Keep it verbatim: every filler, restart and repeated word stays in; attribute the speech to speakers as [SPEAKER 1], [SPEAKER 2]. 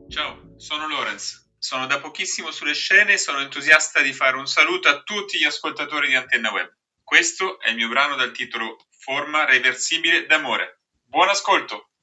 [SPEAKER 1] Ciao, sono Lorenz. Sono da pochissimo sulle scene e sono entusiasta di fare un saluto a tutti gli ascoltatori di Antenna Web. Questo è il mio brano dal titolo Forma reversibile d'amore. Buon ascolto!